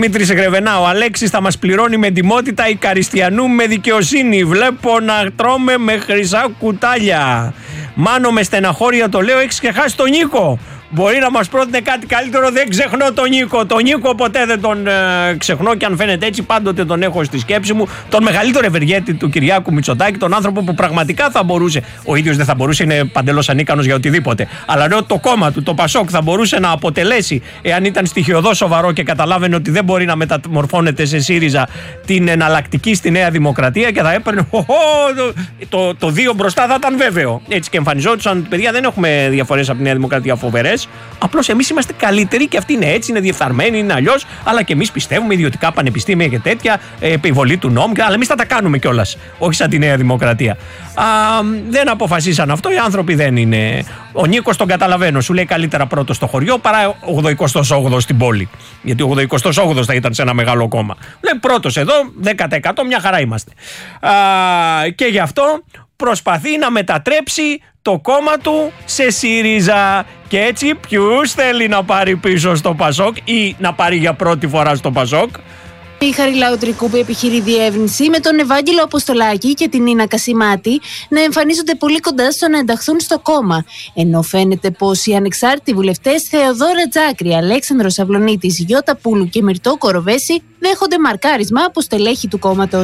Δημήτρης Γρεβενά, ο Αλέξης θα μας πληρώνει με εντιμότητα, η Καριστιανού με δικαιοσύνη. Βλέπω να τρώμε με χρυσά κουτάλια. Μάνο, με στεναχώρια το λέω, έχεις ξεχάσει τον Νίκο. Μπορεί να μας πρότεινε κάτι καλύτερο, δεν ξεχνώ τον Νίκο. Τον Νίκο ποτέ δεν τον ξεχνώ και αν φαίνεται έτσι πάντοτε τον έχω στη σκέψη μου. Τον μεγαλύτερο ευεργέτη του Κυριάκου Μητσοτάκη, τον άνθρωπο που πραγματικά θα μπορούσε, ο ίδιος δεν θα μπορούσε, είναι παντελώς ανίκανος για οτιδήποτε. Αλλά λέω το κόμμα του, το Πασόκ, θα μπορούσε να αποτελέσει, εάν ήταν στοιχειωδώς σοβαρό και καταλάβαινε ότι δεν μπορεί να μεταμορφώνεται σε ΣΥΡΙΖΑ, την εναλλακτική στη Νέα Δημοκρατία και θα έπαιρνε. Το 2 μπροστά θα ήταν βέβαιο. Έτσι και εμφανιζόντουσαν, παιδιά, δεν έχουμε διαφορές από τη Νέα Δημοκρατία φοβερές. Απλώς εμείς είμαστε καλύτεροι και αυτοί είναι έτσι, είναι διεφθαρμένοι, είναι αλλιώς. Αλλά και εμείς πιστεύουμε ιδιωτικά πανεπιστήμια και τέτοια, επιβολή του νόμου. Αλλά εμείς θα τα κάνουμε κιόλας. Όχι σαν τη Νέα Δημοκρατία. Δεν αποφασίσαν αυτό. Οι άνθρωποι δεν είναι. Ο Νίκος τον καταλαβαίνω. Σου λέει καλύτερα πρώτος στο χωριό παρά 88ο στην πόλη. Γιατί ο 88ο θα ήταν σε ένα μεγάλο κόμμα. Λέει πρώτος εδώ, 10% μια χαρά είμαστε. Και γι' αυτό προσπαθεί να μετατρέψει το κόμμα του σε ΣΥΡΙΖΑ. Και έτσι ποιους θέλει να πάρει πίσω στο Πασόκ ή να πάρει για πρώτη φορά στο Πασόκ? Η Χαριλάου Τρικούπη επιχειρεί διεύρυνση, με τον Ευάγγελο Αποστολάκη και την Νίνα Κασιμάτη να εμφανίζονται πολύ κοντά στο να ενταχθούν στο κόμμα. Ενώ φαίνεται πως οι ανεξάρτητοι βουλευτές Θεοδόρα Τζάκρη, Αλέξανδρος Αυλονίτης, Γιώτα Πούλου και Μυρτώ Κοροβέση δέχονται μαρκάρισμα από στελέχη του κόμματος.